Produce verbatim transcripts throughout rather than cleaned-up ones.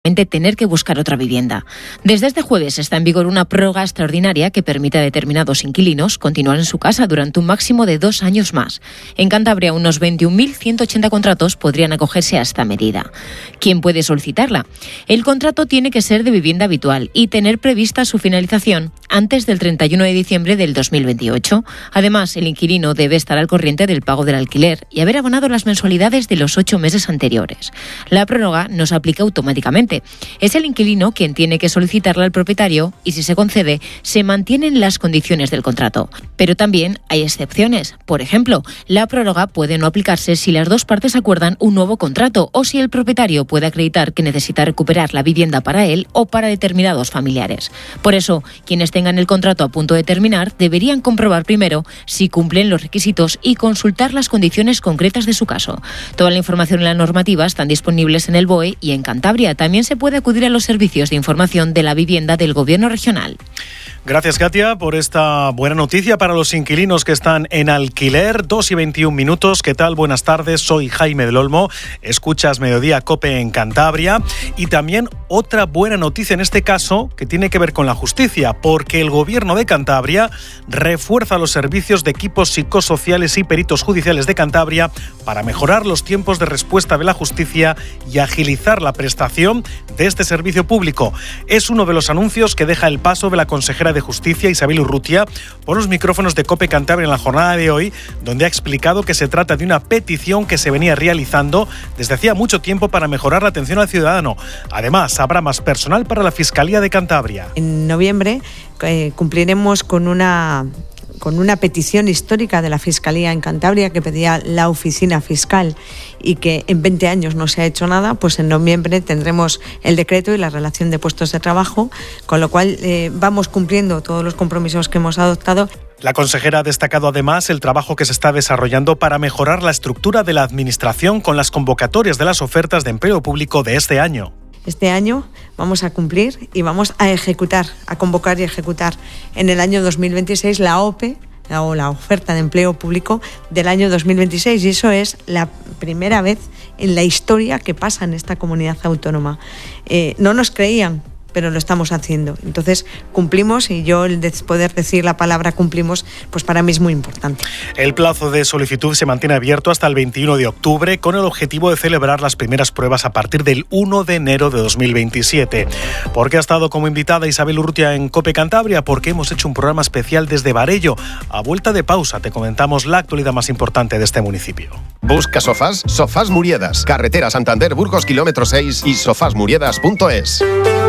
tener que buscar otra vivienda. Desde este jueves está en vigor una prórroga extraordinaria que permite a determinados inquilinos continuar en su casa durante un máximo de dos años más. En Cantabria, unos veintiún mil ciento ochenta contratos podrían acogerse a esta medida. ¿Quién puede solicitarla? El contrato tiene que ser de vivienda habitual y tener prevista su finalización antes del treinta y uno de diciembre del dos mil veintiocho. Además, el inquilino debe estar al corriente del pago del alquiler y haber abonado las mensualidades de los ocho meses anteriores. La prórroga no se aplica automáticamente. Es el inquilino quien tiene que solicitarla al propietario y, si se concede, se mantienen las condiciones del contrato. Pero también hay excepciones. Por ejemplo, la prórroga puede no aplicarse si las dos partes acuerdan un nuevo contrato o si el propietario puede acreditar que necesita recuperar la vivienda para él o para determinados familiares. Por eso, quienes tengan el contrato a punto de terminar deberían comprobar primero si cumplen los requisitos y consultar las condiciones concretas de su caso. Toda la información y la normativa están disponibles en el B O E y en Cantabria también se puede acudir a los servicios de información de la vivienda del Gobierno regional. Gracias, Katia, por esta buena noticia para los inquilinos que están en alquiler. dos y veintiún minutos. ¿Qué tal? Buenas tardes. Soy Jaime del Olmo. Escuchas Mediodía COPE en Cantabria. Y también otra buena noticia en este caso que tiene que ver con la justicia, porque el Gobierno de Cantabria refuerza los servicios de equipos psicosociales y peritos judiciales de Cantabria para mejorar los tiempos de respuesta de la justicia y agilizar la prestación de este servicio público. Es uno de los anuncios que deja el paso de la consejera de Justicia, Isabel Urrutia, por los micrófonos de COPE Cantabria en la jornada de hoy, donde ha explicado que se trata de una petición que se venía realizando desde hacía mucho tiempo para mejorar la atención al ciudadano. Además, habrá más personal para la Fiscalía de Cantabria. En noviembre eh, cumpliremos con una... con una petición histórica de la Fiscalía en Cantabria que pedía la oficina fiscal y que en veinte años no se ha hecho nada. Pues en noviembre tendremos el decreto y la relación de puestos de trabajo, con lo cual eh, vamos cumpliendo todos los compromisos que hemos adoptado. La consejera ha destacado además el trabajo que se está desarrollando para mejorar la estructura de la Administración con las convocatorias de las ofertas de empleo público de este año. Este año vamos a cumplir y vamos a ejecutar, a convocar y ejecutar en el año dos mil veintiséis la O P E o la oferta de empleo público del año dos mil veintiséis, y eso es la primera vez en la historia que pasa en esta comunidad autónoma. Eh, no nos creían, pero lo estamos haciendo. Entonces cumplimos, y yo el de poder decir la palabra cumplimos, pues para mí es muy importante. El plazo de solicitud se mantiene abierto hasta el veintiuno de octubre con el objetivo de celebrar las primeras pruebas a partir del uno de enero de dos mil veintisiete. ¿Por qué ha estado como invitada Isabel Urrutia en COPE Cantabria? Porque hemos hecho un programa especial desde Bareillo. A vuelta de pausa te comentamos la actualidad más importante de este municipio. Busca sofás, Sofás Muriedas, carretera Santander Burgos kilómetro seis y sofás muriedas punto es.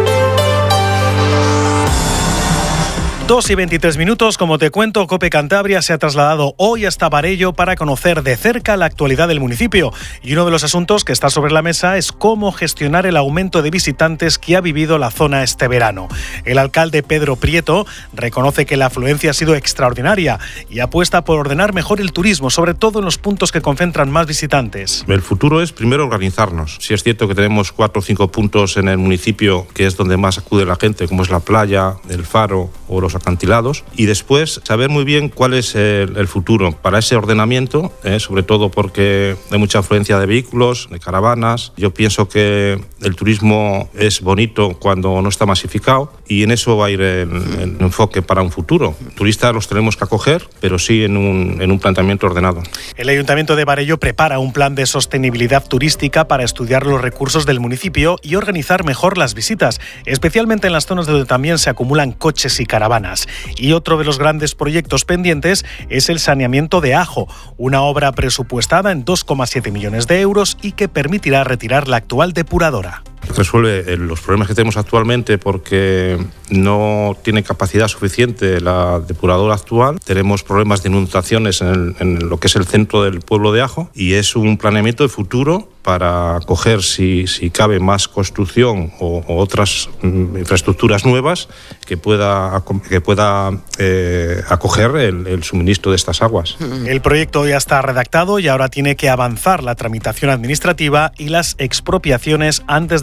dos y veintitrés minutos, como te cuento, COPE Cantabria se ha trasladado hoy hasta Bareillo para conocer de cerca la actualidad del municipio. Y uno de los asuntos que está sobre la mesa es cómo gestionar el aumento de visitantes que ha vivido la zona este verano. El alcalde Pedro Prieto reconoce que la afluencia ha sido extraordinaria y apuesta por ordenar mejor el turismo, sobre todo en los puntos que concentran más visitantes. El futuro es primero organizarnos. Si es cierto que tenemos cuatro o cinco puntos en el municipio que es donde más acude la gente, como es la playa, el faro o los acantilados, y después saber muy bien cuál es el, el futuro para ese ordenamiento, eh, sobre todo porque hay mucha afluencia de vehículos, de caravanas. Yo pienso que el turismo es bonito cuando no está masificado, y en eso va a ir el, el enfoque para un futuro. Turistas los tenemos que acoger, pero sí en un, en un planteamiento ordenado. El Ayuntamiento de Bareillo prepara un plan de sostenibilidad turística para estudiar los recursos del municipio y organizar mejor las visitas, especialmente en las zonas donde también se acumulan coches y caravanas. Y otro de los grandes proyectos pendientes es el saneamiento de Ajo, una obra presupuestada en dos coma siete millones de euros y que permitirá retirar la actual depuradora. Resuelve los problemas que tenemos actualmente porque no tiene capacidad suficiente la depuradora actual. Tenemos problemas de inundaciones en, el, en lo que es el centro del pueblo de Ajo, y es un planeamiento de futuro para acoger, si, si cabe, más construcción o, o otras mm, infraestructuras nuevas que pueda, que pueda eh, acoger el, el suministro de estas aguas. El proyecto ya está redactado y ahora tiene que avanzar la tramitación administrativa y las expropiaciones antes de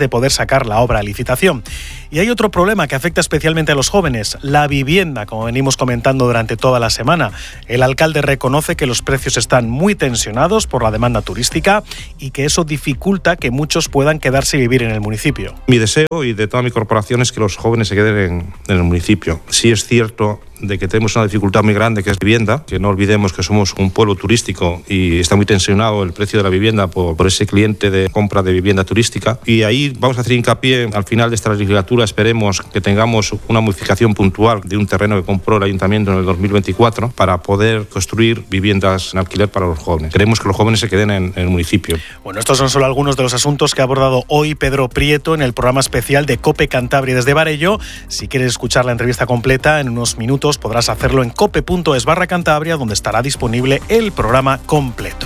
de poder sacar la obra a licitación. Y hay otro problema que afecta especialmente a los jóvenes, la vivienda, como venimos comentando durante toda la semana. El alcalde reconoce que los precios están muy tensionados por la demanda turística y que eso dificulta que muchos puedan quedarse y vivir en el municipio. Mi deseo y de toda mi corporación es que los jóvenes se queden en, en el municipio. Sí es cierto de que tenemos una dificultad muy grande que es vivienda, que no olvidemos que somos un pueblo turístico y está muy tensionado el precio de la vivienda por, por ese cliente de compra de vivienda turística, y ahí vamos a hacer hincapié al final de esta legislatura. Esperemos que tengamos una modificación puntual de un terreno que compró el ayuntamiento en el dos mil veinticuatro para poder construir viviendas en alquiler para los jóvenes. Queremos que los jóvenes se queden en, en el municipio. Bueno, estos son solo algunos de los asuntos que ha abordado hoy Pedro Prieto en el programa especial de COPE Cantabria desde Varello. Si quieres escuchar la entrevista completa en unos minutos, podrás hacerlo en cope punto es barra Cantabria, donde estará disponible el programa completo.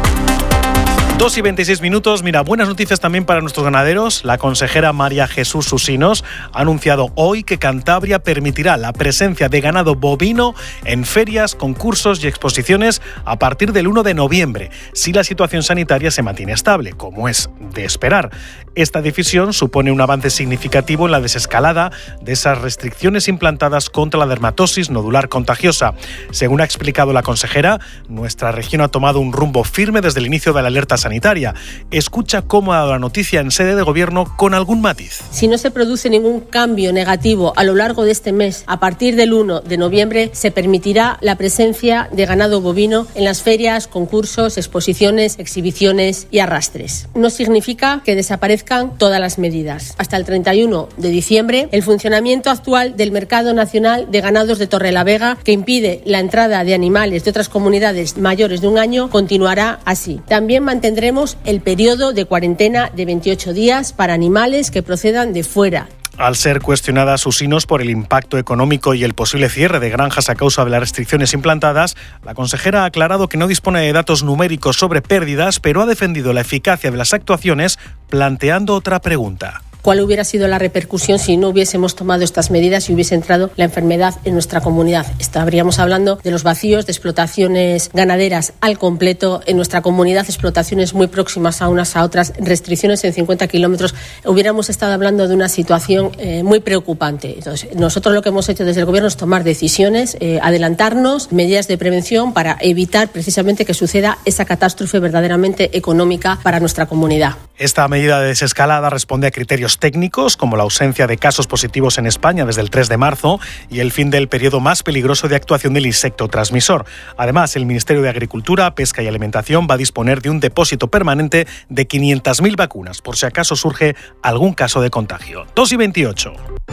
dos y veintiséis minutos. Mira, buenas noticias también para nuestros ganaderos. La consejera María Jesús Susinos ha anunciado hoy que Cantabria permitirá la presencia de ganado bovino en ferias, concursos y exposiciones a partir del uno de noviembre, si la situación sanitaria se mantiene estable, como es de esperar. Esta decisión supone un avance significativo en la desescalada de esas restricciones implantadas contra la dermatosis nodular contagiosa. Según ha explicado la consejera, nuestra región ha tomado un rumbo firme desde el inicio de la alerta sanitaria. Escucha cómo ha dado la noticia en sede de gobierno con algún matiz. Si no se produce ningún cambio negativo a lo largo de este mes, a partir del uno de noviembre se permitirá la presencia de ganado bovino en las ferias, concursos, exposiciones, exhibiciones y arrastres. No significa que desaparezcan todas las medidas. Hasta el treinta y uno de diciembre, el funcionamiento actual del Mercado Nacional de Ganados de Torrelavega, que impide la entrada de animales de otras comunidades mayores de un año, continuará así. También mantendremos el periodo de cuarentena de veintiocho días para animales que procedan de fuera. Al ser cuestionada Susinos por el impacto económico y el posible cierre de granjas a causa de las restricciones implantadas, la consejera ha aclarado que no dispone de datos numéricos sobre pérdidas, pero ha defendido la eficacia de las actuaciones, planteando otra pregunta. ¿Cuál hubiera sido la repercusión si no hubiésemos tomado estas medidas y hubiese entrado la enfermedad en nuestra comunidad? Estaríamos hablando de los vacíos, de explotaciones ganaderas al completo en nuestra comunidad, explotaciones muy próximas a unas a otras, restricciones en cincuenta kilómetros. Hubiéramos estado hablando de una situación eh, muy preocupante. Entonces, nosotros lo que hemos hecho desde el Gobierno es tomar decisiones, eh, adelantarnos, medidas de prevención para evitar precisamente que suceda esa catástrofe verdaderamente económica para nuestra comunidad. Esta medida de desescalada responde a criterios técnicos como la ausencia de casos positivos en España desde el tres de marzo y el fin del periodo más peligroso de actuación del insecto transmisor. Además, el Ministerio de Agricultura, Pesca y Alimentación va a disponer de un depósito permanente de quinientas mil vacunas por si acaso surge algún caso de contagio. dos y veintiocho.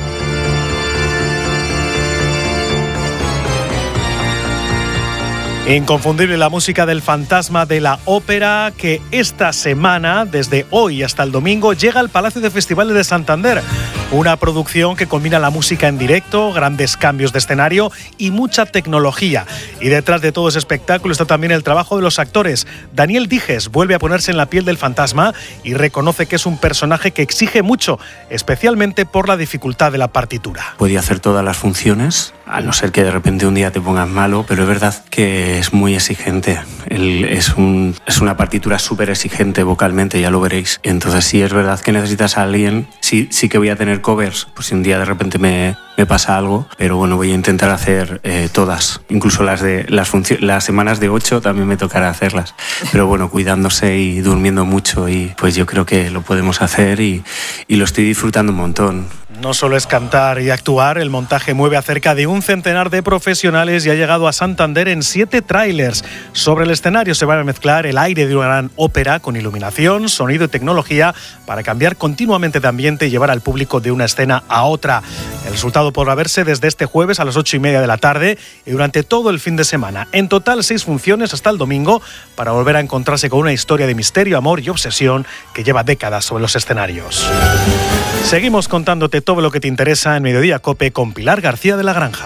Inconfundible la música del Fantasma de la Ópera, que esta semana, desde hoy hasta el domingo, llega al Palacio de Festivales de Santander. Una producción que combina la música en directo, grandes cambios de escenario y mucha tecnología. Y detrás de todo ese espectáculo está también el trabajo de los actores. Daniel Dijes vuelve a ponerse en la piel del fantasma y reconoce que es un personaje que exige mucho, especialmente por la dificultad de la partitura. Podía hacer todas las funciones, a no ser que de repente un día te pongas malo, pero es verdad que es muy exigente. Él es, un, es una partitura súper exigente vocalmente, ya lo veréis. Entonces sí es verdad que necesitas a alguien. Sí, sí que voy a tener covers, pues si un día de repente me, me pasa algo, pero bueno, voy a intentar hacer eh, todas, incluso las de las, funcio- las semanas de ocho también me tocará hacerlas. Pero bueno, cuidándose y durmiendo mucho, y pues yo creo que lo podemos hacer y, y lo estoy disfrutando un montón. No solo es cantar y actuar, el montaje mueve a cerca de un centenar de profesionales y ha llegado a Santander en siete tráilers. Sobre el escenario se van a mezclar el aire de una gran ópera con iluminación, sonido y tecnología para cambiar continuamente de ambiente y llevar al público de una escena a otra. El resultado podrá verse desde este jueves a las ocho y media de la tarde y durante todo el fin de semana. En total, seis funciones hasta el domingo para volver a encontrarse con una historia de misterio, amor y obsesión que lleva décadas sobre los escenarios. Seguimos contándote todo lo que te interesa en Mediodía COPE con Pilar García de la Granja.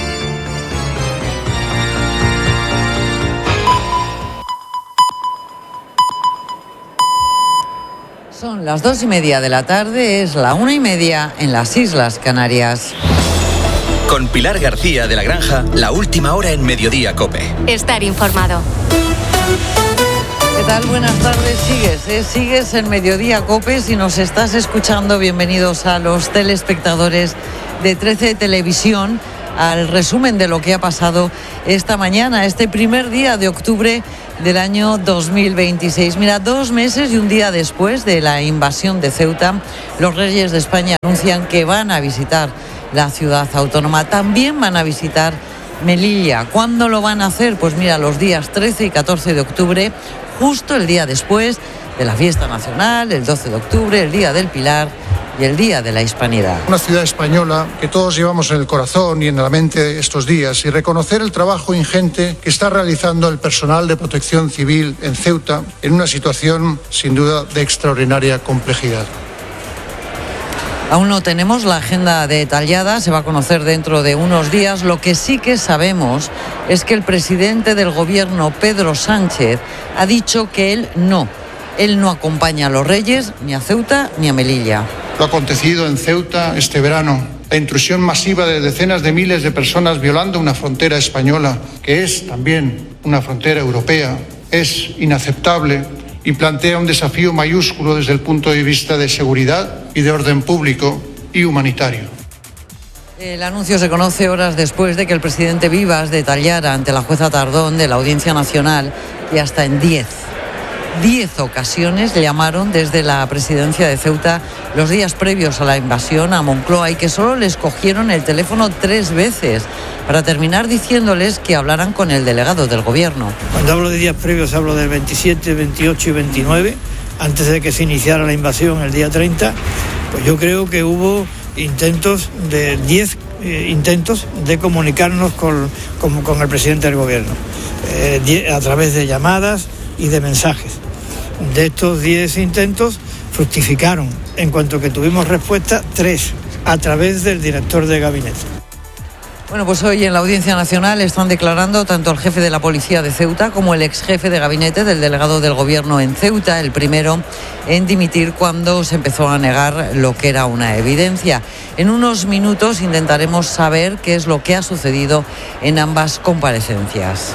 Son las dos y media de la tarde, es la una y media en las Islas Canarias. Con Pilar García de la Granja, la última hora en Mediodía COPE. Estar informado. ¿Qué tal? Buenas tardes. Sigues, ¿eh? Sigues en Mediodía Cope. Si nos estás escuchando, bienvenidos a los telespectadores de trece Televisión, al resumen de lo que ha pasado esta mañana, este primer día de octubre del año dos mil veintiséis. Mira, dos meses y un día después de la invasión de Ceuta, los Reyes de España anuncian que van a visitar la ciudad autónoma. También van a visitar Melilla. ¿Cuándo lo van a hacer? Pues mira, los días trece y catorce de octubre, justo el día después de la fiesta nacional, el doce de octubre, el Día del Pilar y el Día de la Hispanidad. Una ciudad española que todos llevamos en el corazón y en la mente estos días, y reconocer el trabajo ingente que está realizando el personal de protección civil en Ceuta en una situación sin duda de extraordinaria complejidad. Aún no tenemos la agenda detallada, se va a conocer dentro de unos días. Lo que sí que sabemos es que el presidente del gobierno, Pedro Sánchez, ha dicho que él no, él no acompaña a los Reyes ni a Ceuta ni a Melilla. Lo acontecido en Ceuta este verano, la intrusión masiva de decenas de miles de personas violando una frontera española, que es también una frontera europea, es inaceptable y plantea un desafío mayúsculo desde el punto de vista de seguridad y de orden público y humanitario. El anuncio se conoce horas después de que el presidente Vivas detallara ante la jueza Tardón de la Audiencia Nacional que hasta en diez, diez ocasiones llamaron desde la presidencia de Ceuta los días previos a la invasión a Moncloa y que solo les cogieron el teléfono tres veces para terminar diciéndoles que hablaran con el delegado del gobierno. Cuando hablo de días previos hablo del veintisiete, veintiocho y veintinueve, antes de que se iniciara la invasión el día treinta, pues yo creo que hubo intentos de diez eh, intentos de comunicarnos con, con, con el presidente del gobierno, eh, die, a través de llamadas y de mensajes. De estos diez intentos fructificaron, en cuanto que tuvimos respuesta, tres, a través del director de gabinete. Bueno, pues hoy en la Audiencia Nacional están declarando tanto el jefe de la policía de Ceuta como el ex jefe de gabinete del delegado del gobierno en Ceuta, el primero en dimitir cuando se empezó a negar lo que era una evidencia. En unos minutos intentaremos saber qué es lo que ha sucedido en ambas comparecencias.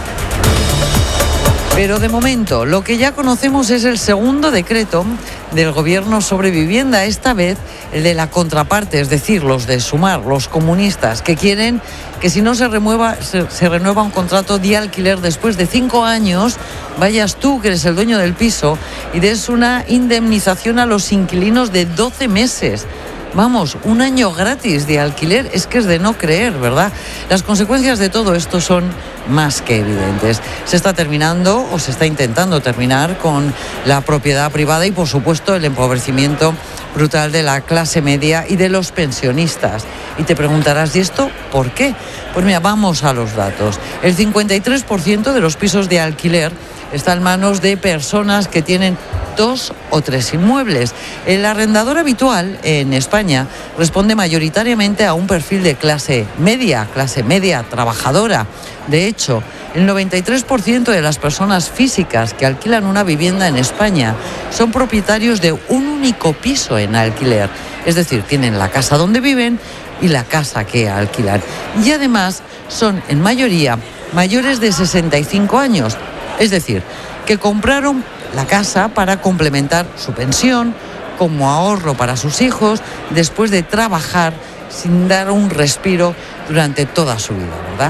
Pero de momento, lo que ya conocemos es el segundo decreto del gobierno sobre vivienda, esta vez el de la contraparte, es decir, los de Sumar, los comunistas, que quieren que si no se renueva, se, se renueva un contrato de alquiler después de cinco años, vayas tú, que eres el dueño del piso, y des una indemnización a los inquilinos de doce meses. Vamos, un año gratis de alquiler, es que es de no creer, ¿verdad? Las consecuencias de todo esto son más que evidentes. Se está terminando o se está intentando terminar con la propiedad privada y, por supuesto, el empobrecimiento brutal de la clase media y de los pensionistas. Y te preguntarás, ¿y esto por qué? Pues mira, vamos a los datos. El cincuenta y tres por ciento de los pisos de alquiler está en manos de personas que tienen dos o tres inmuebles. El arrendador habitual en España responde mayoritariamente a un perfil de clase media, clase media trabajadora. De hecho, el noventa y tres por ciento de las personas físicas que alquilan una vivienda en España son propietarios de un único piso en alquiler. Es decir, tienen la casa donde viven y la casa que alquilan. Y además son, en mayoría, mayores de sesenta y cinco años. Es decir, que compraron la casa para complementar su pensión, como ahorro para sus hijos, después de trabajar sin dar un respiro durante toda su vida, ¿verdad?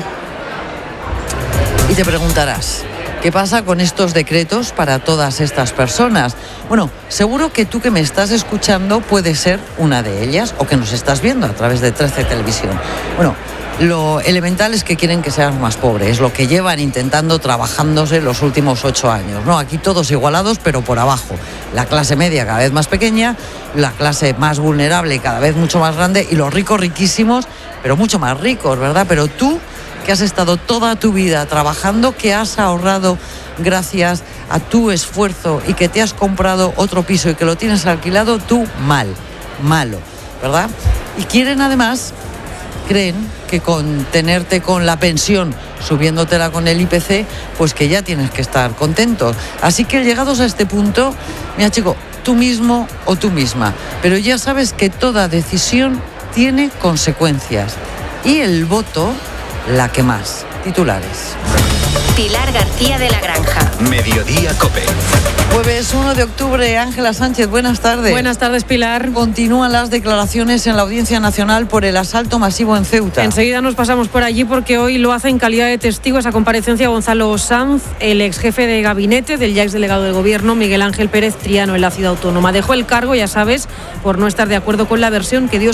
Y te preguntarás, ¿qué pasa con estos decretos para todas estas personas? Bueno, seguro que tú que me estás escuchando puedes ser una de ellas o que nos estás viendo a través de trece Televisión. Bueno, lo elemental es que quieren que seas más pobre, es lo que llevan intentando trabajándose los últimos ocho años, ¿no? Aquí todos igualados, pero por abajo. La clase media cada vez más pequeña, la clase más vulnerable cada vez mucho más grande y los ricos riquísimos, pero mucho más ricos, ¿verdad? Pero tú, que has estado toda tu vida trabajando, que has ahorrado gracias a tu esfuerzo y que te has comprado otro piso y que lo tienes alquilado, tú mal, malo, ¿verdad? Y quieren además, creen que con tenerte con la pensión subiéndotela con el I P C, pues que ya tienes que estar contento. Así que llegados a este punto, mira chico, tú mismo o tú misma, pero ya sabes que toda decisión tiene consecuencias y el voto la que más. Titulares. Pilar García de la Granja. Mediodía COPE. Jueves uno de octubre, Ángela Sánchez, buenas tardes. Buenas tardes, Pilar. Continúan las declaraciones en la Audiencia Nacional por el asalto masivo en Ceuta. Enseguida nos pasamos por allí porque hoy lo hace en calidad de testigo esa comparecencia Gonzalo Sanz, el ex jefe de gabinete del ya ex delegado del Gobierno, Miguel Ángel Pérez Triano, en la ciudad autónoma. Dejó el cargo, ya sabes, por no estar de acuerdo con la versión que dio